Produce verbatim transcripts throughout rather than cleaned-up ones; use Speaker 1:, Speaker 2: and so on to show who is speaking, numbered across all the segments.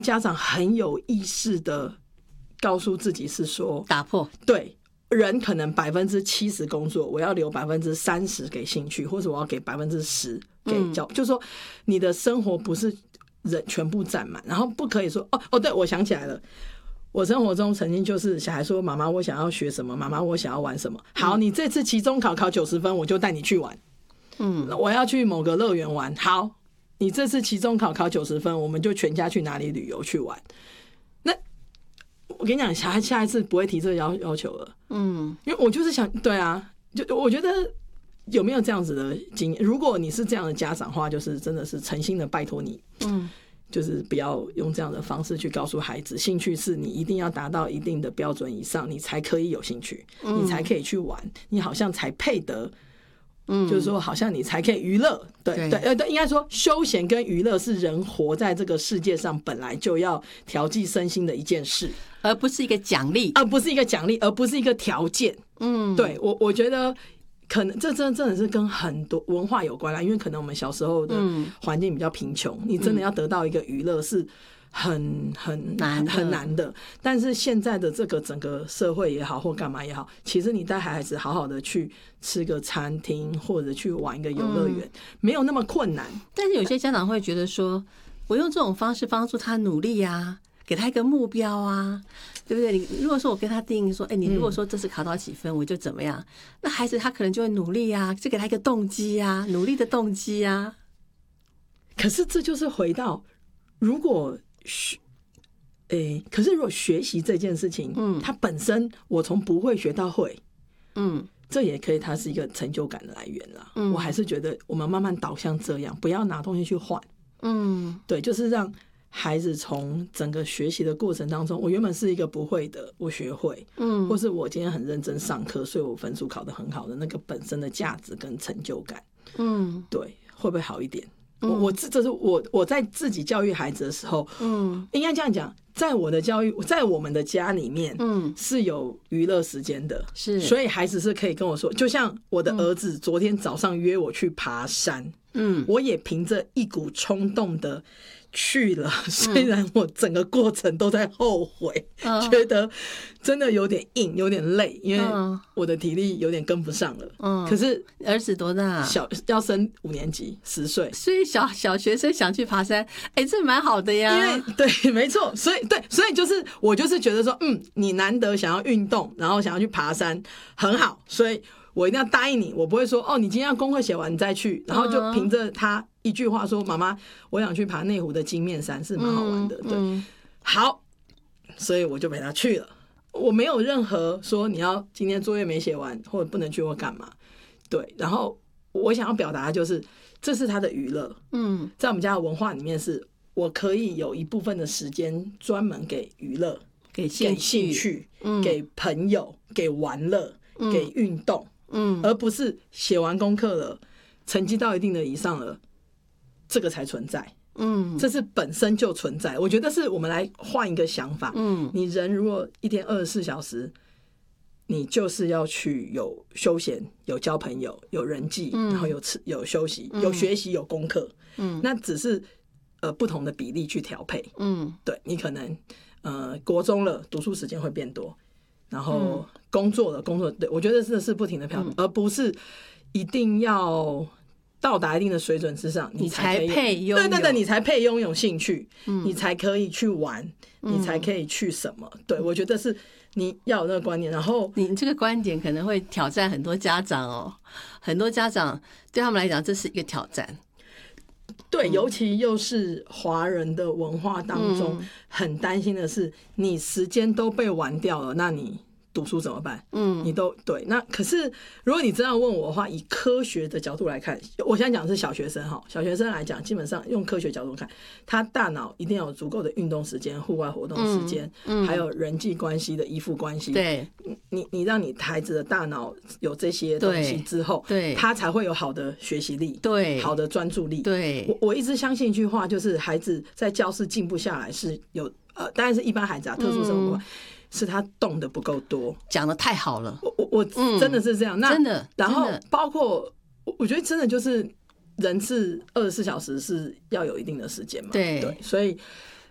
Speaker 1: 家长很有意识的告诉自己是说，
Speaker 2: 打破
Speaker 1: 对。人可能百分之七十工作，我要留百分之三十给兴趣，或者我要给百分之十给教，嗯、就是说你的生活不是人全部占满，然后不可以说哦哦，对，我想起来了，我生活中曾经就是小孩说妈妈我想要学什么，妈妈我想要玩什么，好，你这次期中考考九十分，我就带你去玩，嗯，我要去某个乐园玩，好，你这次期中考考九十分，我们就全家去哪里旅游去玩。我跟你讲，小孩下一次不会提这个要要求了，嗯，因为我就是想，对啊，就我觉得有没有这样子的经验？如果你是这样的家长的话，就是真的是诚心的拜托你，嗯，就是不要用这样的方式去告诉孩子，兴趣是你一定要达到一定的标准以上，你才可以有兴趣，你才可以去玩，你好像才配得。嗯，就是说，好像你才可以娱乐，对对呃对，应该说休闲跟娱乐是人活在这个世界上本来就要调剂身心的一件事，
Speaker 2: 而不是一个奖励，
Speaker 1: 而不是一个奖励，而不是一个条件。嗯，对我我觉得可能这真的真的是跟很多文化有关啦，因为可能我们小时候的环境比较贫穷，嗯、你真的要得到一个娱乐是。很很难很难的，但是现在的这个整个社会也好，或干嘛也好，其实你带孩子好好的去吃个餐厅，或者去玩一个游乐园，嗯、没有那么困难。
Speaker 2: 但是有些家长会觉得说，我用这种方式帮助他努力啊，给他一个目标啊，对不对？你如果说我跟他定义说，哎，你如果说这次考到几分，我就怎么样，嗯、那孩子他可能就会努力啊，就给他一个动机啊，努力的动机啊。
Speaker 1: 可是这就是回到如果。学，欸，可是如果学习这件事情，嗯，它本身我从不会学到会，嗯，这也可以，它是一个成就感的来源啦。嗯，我还是觉得我们慢慢导向这样，不要拿东西去换，嗯，对，就是让孩子从整个学习的过程当中，我原本是一个不会的，我学会，嗯，或是我今天很认真上课，所以我分数考得很好的那个本身的价值跟成就感，嗯，对，会不会好一点？我我这这是我我在自己教育孩子的时候，嗯，应该这样讲，在我的教育，在我们的家里面，嗯，是有娱乐时间的，是，所以孩子是可以跟我说，就像我的儿子昨天早上约我去爬山，嗯，我也凭着一股冲动的去了，虽然我整个过程都在后悔，嗯、觉得真的有点硬，有点累，因为我的体力有点跟不上了。嗯，可是
Speaker 2: 儿子多大？
Speaker 1: 小要升五年级，十岁，
Speaker 2: 所以小小学生想去爬山，哎，这蛮好的呀。
Speaker 1: 因为对，没错，所以对，所以就是我就是觉得说，嗯，你难得想要运动，然后想要去爬山，很好，所以我一定要答应你，我不会说哦，你今天要功课写完你再去，然后就凭着他一句话说，妈妈，我想去爬内湖的金面山，是蛮好玩的，对，嗯、好，所以我就陪他去了。我没有任何说你要今天作业没写完或者不能去或干嘛，对。然后我想要表达的就是，这是他的娱乐，嗯，在我们家的文化里面是，我可以有一部分的时间专门给娱乐、
Speaker 2: 给兴趣、
Speaker 1: 给兴趣、嗯、给朋友、给玩乐、嗯、给运动。嗯，而不是写完功课了，成绩到一定的以上了，这个才存在。嗯，这是本身就存在。我觉得是我们来换一个想法。嗯，你人如果一天二十四小时，你就是要去有休闲、有交朋友、有人际，嗯、然后有吃、有休息、嗯、有学习、有功课。嗯，那只是呃不同的比例去调配。嗯，对，你可能呃国中了，读书时间会变多。然后工作了，工作对，我觉得真的是不停的漂，嗯、而不是一定要到达一定的水准之上，
Speaker 2: 你才配拥有，
Speaker 1: 对对对，你才配拥有兴趣，嗯、你才可以去玩，嗯、你才可以去什么？对，我觉得是你要有那个观念。然后
Speaker 2: 你这个观点可能会挑战很多家长哦，很多家长对他们来讲这是一个挑战。
Speaker 1: 对，尤其又是华人的文化当中，嗯、很担心的是，你时间都被玩掉了，那你读书怎么办？嗯，你都对。那可是，如果你这样问我的话，以科学的角度来看，我现在讲的是小学生哈，小学生来讲，基本上用科学角度看，他大脑一定要有足够的运动时间、户外活动时间，嗯嗯、还有人际关系的依附关系。
Speaker 2: 对，
Speaker 1: 你你让你孩子的大脑有这些东西之后，
Speaker 2: 对，
Speaker 1: 他才会有好的学习力，
Speaker 2: 对，
Speaker 1: 好的专注力。
Speaker 2: 对，
Speaker 1: 我我一直相信一句话，就是孩子在教室静不下来是有呃，当然是一般孩子啊，特殊生活。嗯是他动的不够多，
Speaker 2: 讲的太好了，
Speaker 1: 我我真的是这样，嗯、那
Speaker 2: 真的，
Speaker 1: 然后包括我觉得真的就是人是二十四小时是要有一定的时间嘛，
Speaker 2: 对
Speaker 1: 对，所以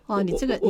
Speaker 2: 哇，你这个